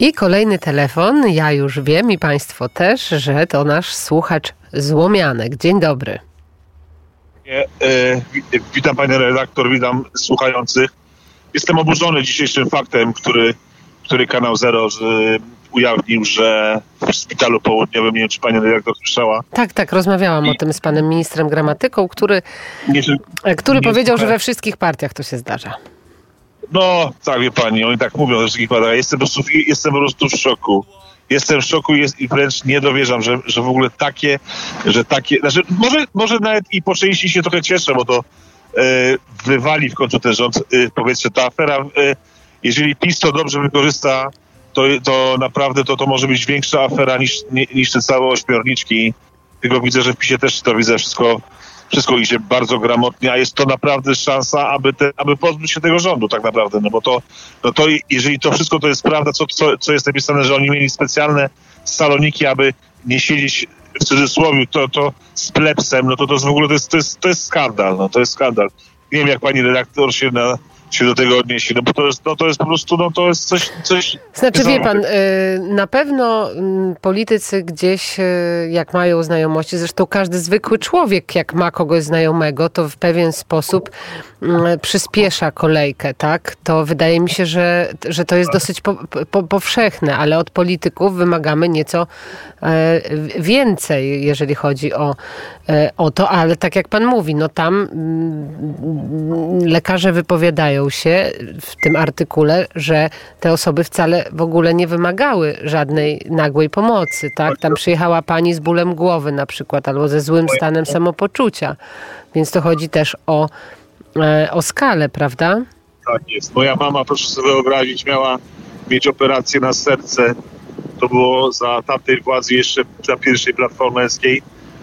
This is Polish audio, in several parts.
I kolejny telefon, ja już wiem i Państwo też, że to nasz słuchacz Złomianek. Dzień dobry. Witam Pani redaktor, witam słuchających. Jestem oburzony dzisiejszym faktem, który Kanał Zero ujawnił, że w Szpitalu Południowym, nie wiem czy Pani redaktor słyszała. Tak, rozmawiałam o tym z panem ministrem Gramatyką, który powiedział, że we wszystkich partiach to się zdarza. No, tak, wie Pani, oni tak mówią we wszystkich partiach. Jestem po prostu w szoku. Jestem w szoku i wręcz nie dowierzam, że w ogóle takie, znaczy może nawet i po części się trochę cieszę, bo to wywali w końcu ten rząd, powiedzmy, ta afera, jeżeli PiS to dobrze wykorzysta, to naprawdę to może być większa afera niż te całe ośmiorniczki. Tylko widzę, że w PiSie też to widzę, wszystko idzie bardzo gramotnie, a jest to naprawdę szansa, aby pozbyć się tego rządu tak naprawdę, no bo to jeżeli to wszystko to jest prawda, co jest napisane, że oni mieli specjalne saloniki, aby nie siedzieć w cudzysłowie, to z plebsem, no to jest w ogóle to jest skandal, no to jest skandal. Nie wiem, jak pani redaktor się do tego odniesie, no bo to jest po prostu, no to jest coś... Znaczy wie pan, na pewno politycy gdzieś, jak mają znajomości, zresztą każdy zwykły człowiek, jak ma kogoś znajomego, to w pewien sposób przyspiesza kolejkę, tak? To wydaje mi się, że to jest dosyć powszechne, ale od polityków wymagamy nieco więcej, jeżeli chodzi o to, ale tak jak pan mówi, no tam lekarze wypowiadają się w tym artykule, że te osoby wcale w ogóle nie wymagały żadnej nagłej pomocy, tak? Tam przyjechała pani z bólem głowy na przykład, albo ze złym stanem samopoczucia, więc to chodzi też o skalę, prawda? Tak jest. Moja mama, proszę sobie wyobrazić, miała mieć operację na serce. To było za tamtej władzy, jeszcze za pierwszej Platformerskiej.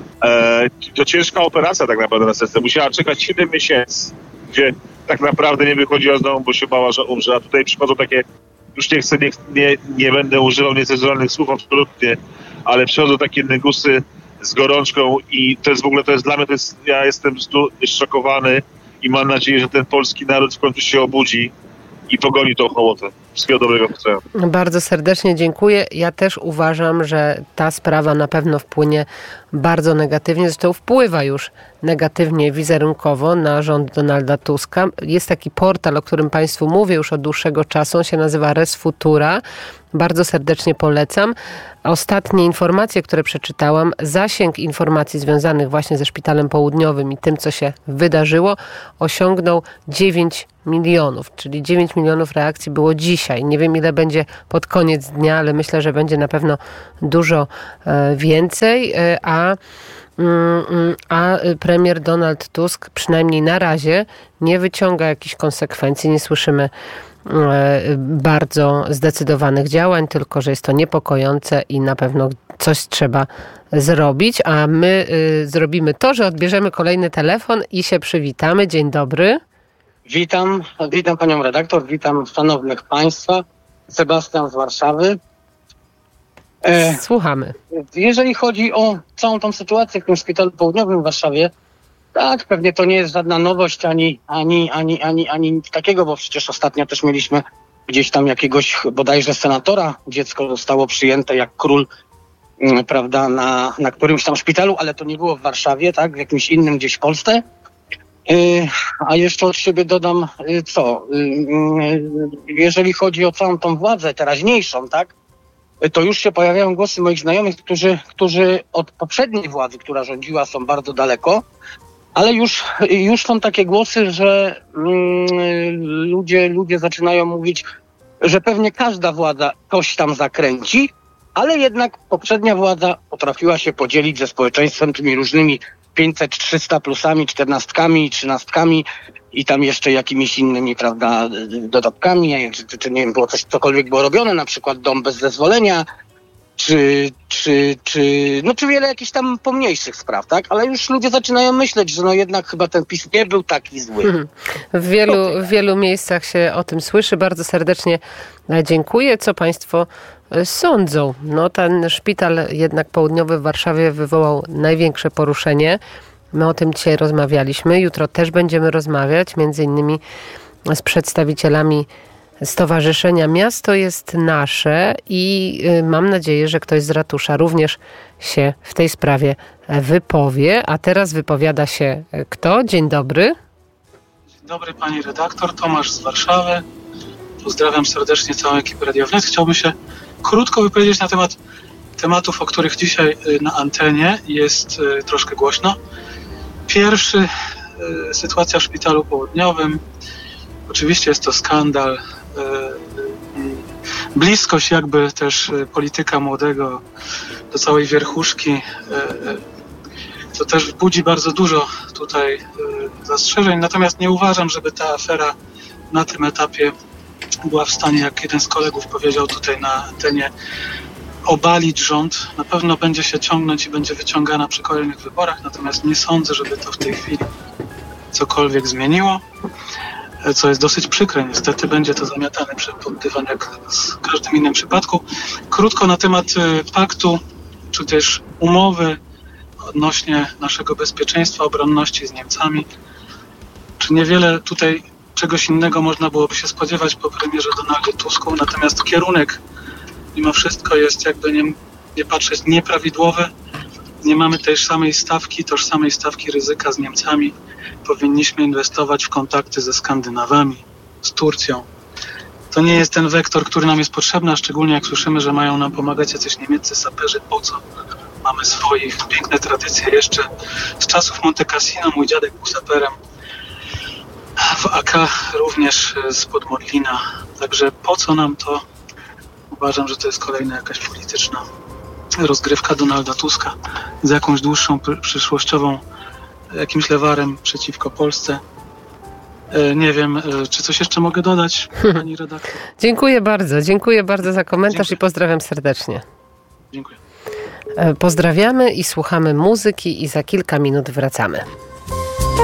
To ciężka operacja tak naprawdę na serce. Musiała czekać 7 miesięcy, gdzie tak naprawdę nie wychodziła z domu, bo się bała, że umrze. A tutaj przychodzą takie, już nie będę używał niecenzuralnych słów absolutnie, ale przychodzą takie negusy z gorączką i to jest w ogóle, ja jestem zszokowany i mam nadzieję, że ten polski naród w końcu się obudzi i pogoni tą hołotę. Wszystkiego dobrego chcę. Bardzo serdecznie dziękuję. Ja też uważam, że ta sprawa na pewno wpłynie bardzo negatywnie. Zresztą wpływa już negatywnie wizerunkowo na rząd Donalda Tuska. Jest taki portal, o którym Państwu mówię już od dłuższego czasu. On się nazywa Res Futura. Bardzo serdecznie polecam. Ostatnie informacje, które przeczytałam, zasięg informacji związanych właśnie ze Szpitalem Południowym i tym, co się wydarzyło, osiągnął 9 milionów, czyli 9 milionów reakcji było dzisiaj. Nie wiem, ile będzie pod koniec dnia, ale myślę, że będzie na pewno dużo więcej, a premier Donald Tusk przynajmniej na razie nie wyciąga jakichś konsekwencji, nie słyszymy bardzo zdecydowanych działań, tylko że jest to niepokojące i na pewno coś trzeba zrobić, a my zrobimy to, że odbierzemy kolejny telefon i się przywitamy. Dzień dobry. Witam panią redaktor, witam szanownych państwa. Sebastian z Warszawy. Słuchamy. Jeżeli chodzi o całą tą sytuację w tym Szpitalu Południowym w Warszawie, tak, pewnie to nie jest żadna nowość, ani nic takiego, bo przecież ostatnio też mieliśmy gdzieś tam jakiegoś bodajże senatora. Dziecko zostało przyjęte jak król, prawda, na którymś tam szpitalu, ale to nie było w Warszawie, tak, w jakimś innym gdzieś w Polsce. A jeszcze od siebie dodam, jeżeli chodzi o całą tą władzę teraźniejszą, tak, to już się pojawiają głosy moich znajomych, którzy od poprzedniej władzy, która rządziła, są bardzo daleko, ale już są takie głosy, że ludzie zaczynają mówić, że pewnie każda władza coś tam zakręci, ale jednak poprzednia władza potrafiła się podzielić ze społeczeństwem tymi różnymi 500, 300 plusami, 14 i 13 i tam jeszcze jakimiś innymi, prawda, dodatkami, czy nie wiem, cokolwiek było robione, na przykład dom bez zezwolenia, czy wiele jakichś tam pomniejszych spraw, tak? Ale już ludzie zaczynają myśleć, że no jednak chyba ten PiS nie był taki zły. W wielu miejscach się o tym słyszy. Bardzo serdecznie dziękuję. Co państwo sądzą? No ten szpital jednak południowy w Warszawie wywołał największe poruszenie. My o tym dzisiaj rozmawialiśmy. Jutro też będziemy rozmawiać, między innymi z przedstawicielami Stowarzyszenia Miasto jest Nasze i mam nadzieję, że ktoś z ratusza również się w tej sprawie wypowie. A teraz wypowiada się kto? Dzień dobry. Dzień dobry pani redaktor, Tomasz z Warszawy. Pozdrawiam serdecznie całą ekipę Radio Wnet. Chciałbym się krótko wypowiedzieć na temat tematów, o których dzisiaj na antenie jest troszkę głośno. Pierwszy, sytuacja w szpitalu południowym. Oczywiście jest to skandal. Bliskość jakby też polityka młodego do całej wierchuszki. To też budzi bardzo dużo tutaj zastrzeżeń. Natomiast nie uważam, żeby ta afera na tym etapie była w stanie, jak jeden z kolegów powiedział tutaj na antenie, obalić rząd. Na pewno będzie się ciągnąć i będzie wyciągana przy kolejnych wyborach, natomiast nie sądzę, żeby to w tej chwili cokolwiek zmieniło, co jest dosyć przykre. Niestety będzie to zamiatane pod dywan jak w każdym innym przypadku. Krótko na temat paktu, czy też umowy odnośnie naszego bezpieczeństwa, obronności z Niemcami. Czy niewiele tutaj czegoś innego można byłoby się spodziewać po premierze Donaldzie Tusku, natomiast kierunek mimo wszystko jest, jakby nie patrzeć, nieprawidłowy. Nie mamy tej tożsamej stawki ryzyka z Niemcami. Powinniśmy inwestować w kontakty ze Skandynawami, z Turcją. To nie jest ten wektor, który nam jest potrzebny, a szczególnie jak słyszymy, że mają nam pomagać jacyś niemieccy saperzy. Po co? Mamy swoich, piękne tradycje jeszcze z czasów Monte Cassino. Mój dziadek był saperem. W AK również spod Modlina. Także po co nam to? Uważam, że to jest kolejna jakaś polityczna rozgrywka Donalda Tuska z jakąś dłuższą, przyszłościową jakimś lewarem przeciwko Polsce. Nie wiem, czy coś jeszcze mogę dodać, pani redaktor? Dziękuję bardzo za komentarz i pozdrawiam serdecznie. Dziękuję. Pozdrawiamy i słuchamy muzyki i za kilka minut wracamy.